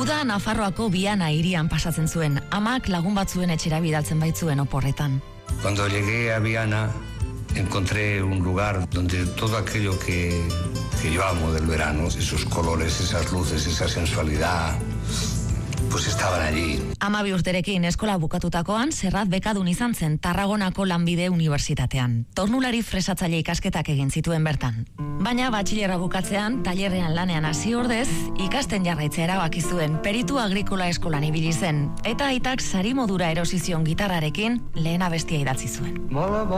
Uda Nafarroako Biana hirian pasatzen zuen, amak lagun batzuen etxera bidaltzen baitzuen oporretan. Cuando llegué a Viana encontré un lugar donde todo aquello que yo amo del verano, esos colores, esas luces, esa sensualidad, pues estaban allí. 12 urterekin eskola bukatutakoan, Serrat bekadun izan zen Tarragonako Lanbide Unibertsitatean. Tornulari fresatzaile ikasketak egin zituen bertan. Baina batxillerra bukatzean, tailerrean lanean hasi ordez, ikasten jarraitzea erabaki zuen, peritu agrikola eskolan ibili zen, eta aitak sari modura erosi zion gitarrarekin lehen abestia idatzi zuen.